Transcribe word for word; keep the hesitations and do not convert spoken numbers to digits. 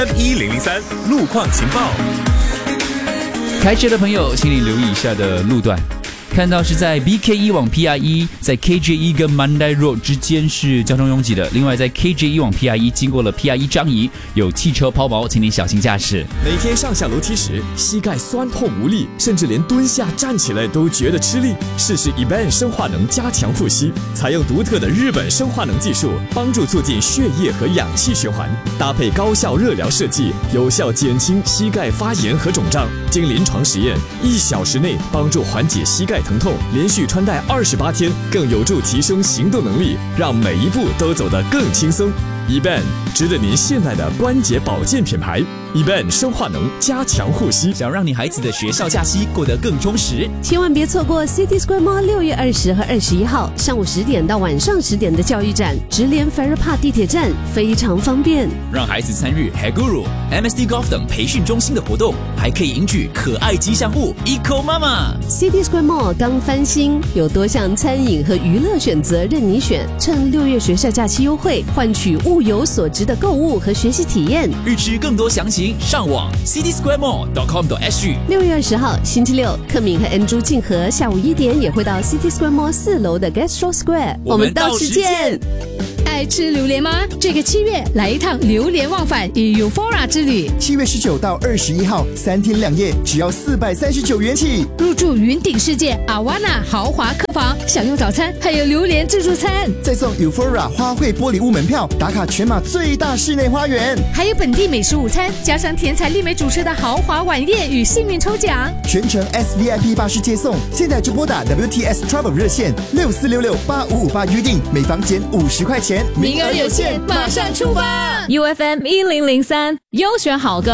一零零三路况情报。 开车的朋友，请你留意以下的路段。看到是在 B K 一 往 P R 一，在 K J 一 跟 Mandai Road 之间是交通拥挤的。另外，在 K J 一 往 P R 一，经过了 P R 一 张仪，有汽车抛锚，请你小心驾驶。 每天上下楼梯时，膝盖酸痛无力，甚至连蹲下站起来都觉得吃力。试试 E B A N 生化能加强护膝，采用独特的日本生化能技术，帮助促进血液和氧气循环，搭配高效热疗设计，有效减轻膝盖发炎和肿胀。经临床实验，一小时内帮助缓解膝盖疼痛，连续穿戴二十八天，更有助提升行动能力，让每一步都走得更轻松。E B A N 值得您信赖的关节保健品牌。E B A N 生化能加强护膝， 想让你孩子的学校假期过得更充实， 千万别错过 City Square Mall 六月二十和二十一号上午十点到晚上十点的教育展，直连 Farrer Park 地铁站，非常方便。 让孩子参与 Haguru、M S D Golf 等培训中心的活动，还可以赢取可爱吉祥物 Eco Mama。 City Square Mall 刚翻新，有多项餐饮和娱乐选择任你选。趁六月学校假期优惠，换取物有所值的购物和学习体验。 预知更多详情，上网 city square mall dot com dot s g。 六月二十号星期六，克敏和 Andrew 静和下午一点也会到 City Square Mall 四楼的 Gastro Square， 我们到时见。 爱吃榴莲吗？这个七月来一趟榴莲忘返与 Euphora 之旅。 七月十九到二十一号，三天两夜，只要四百三十九元起。 入住云顶世界阿瓦纳豪华客房，享用早餐，还有榴莲自助餐， 再送 Euphora 花卉玻璃屋门票，打卡全马最大室内花园， 还有本地美食午餐，加上天才丽美主持的豪华晚宴与幸运抽奖， 全程 S V I P 巴士接送。现在就拨打 W T S Travel 热线六四六六八五五八预定，每房减五十块钱， 名额有限，马上出发。 U F M 一零零三优选好歌。